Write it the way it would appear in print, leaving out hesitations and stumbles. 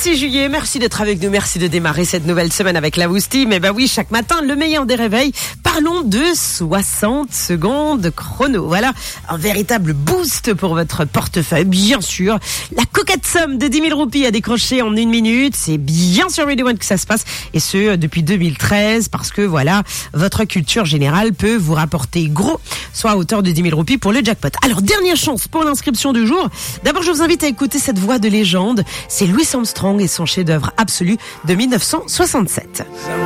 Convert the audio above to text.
6 juillet, merci d'être avec nous, merci de démarrer cette nouvelle semaine avec la Woost Team. Et bah oui, chaque matin, le meilleur des réveils. Parlons de 60 secondes chrono. Voilà, un véritable boost pour votre portefeuille, bien sûr. La coquette somme de 10 000 roupies à décrocher en 1 minute. C'est bien sur Radio One que ça se passe. Et ce, depuis 2013, parce que voilà, votre culture générale peut vous rapporter gros, soit à hauteur de 10 000 roupies pour le jackpot. Alors, dernière chance pour l'inscription du jour. D'abord, je vous invite à écouter cette voix de légende. C'est Louis Armstrong et son chef-d'œuvre absolu de 1967.